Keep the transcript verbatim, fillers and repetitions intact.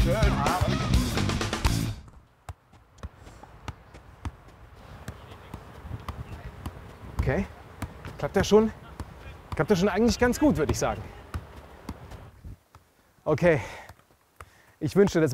Schön. Okay. Klappt das schon? Klappt das schon eigentlich ganz gut, würde ich sagen. Okay. Ich wünschte, das